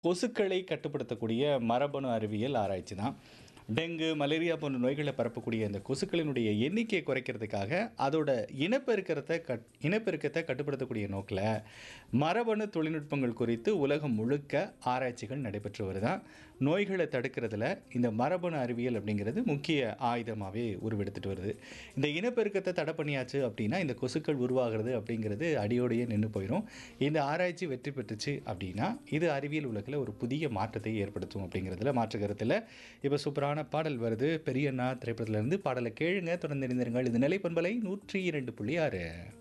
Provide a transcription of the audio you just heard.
கொசுக்களை கட்டுப்படுத்தக்கூடிய மரபணு அறிவியல் ஆராய்ச்சி தான். டெங்கு, மலேரியா போன்ற நோய்களை பரப்பக்கூடிய இந்த கொசுக்களினுடைய எண்ணிக்கையை குறைக்கிறதுக்காக, அதோட இனப்பெருக்கத்தை கட்டுப்படுத்தக்கூடிய நோக்கில, மரபணு தொழில்நுட்பங்கள் குறித்து உலகம் முழுக்க ஆராய்ச்சிகள் நடைபெற்று வருதாம். நோய்கள தடுக்கிறதுல இந்த மரபணு அறிவியல் அப்படிங்கிறது முக்கிய ஆயுதமாவே உருவெடுத்துட்டு வருது. இந்த இனப்பெருக்கத்த தடை பண்ணியாச்சு அப்படின்னா, இந்த கொசுக்கள் உருவாகிறது அப்படிங்கிறது அடியோடையே நின்னு போயிரும். இந்த ஆராய்ச்சி வெற்றி பெற்றுச்சு அப்படின்னா, இது அறிவியல் உலகில ஒரு புதிய மாற்றத்தை ஏற்படுத்தும் அப்படிங்கிறதுல மாற்று கருத்து இல்ல. இப்ப சூப்பரான பாடல் வருது. பெரியண்ணா திரைப்படத்திலிருந்து பாடலை கேளுங்க. தொடர்ந்து இணைந்திருங்கள். இது நிலைப்பண்பலை 102.6.